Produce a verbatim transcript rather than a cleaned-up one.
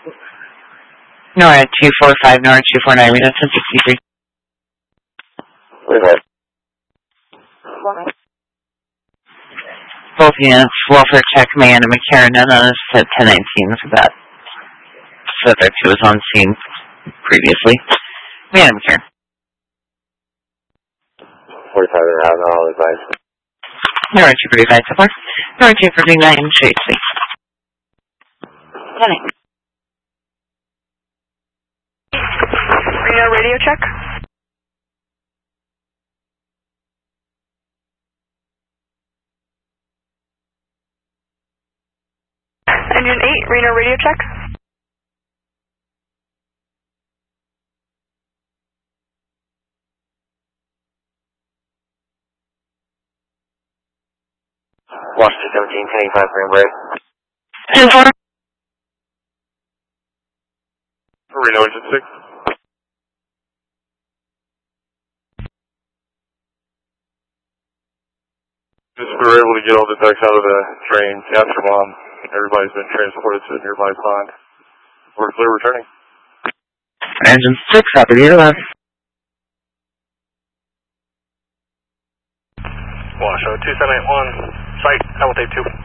NORAD two four five, NORAD two four nine, Reno ten sixty-three. Wait a minute. Both units, Welfare Tech Command and McCarran, none on us at ten nineteen for that. Subject who was on scene previously. Command and McCarran. forty-five and out, all advice. NORAD two forty-five, so far. NORAD two forty-nine, Shade Sweet. Running. Reno radio check. Engine eight, Reno radio check. Washington seventeen, ten eighty-five, green break. ten four. Reno engine six. Just we were able to get all the ducks out of the train after bomb. Everybody's been transported to a nearby pond. We're clear returning. Engine six, copy the left. Washoe two seven eight one, site, L T two.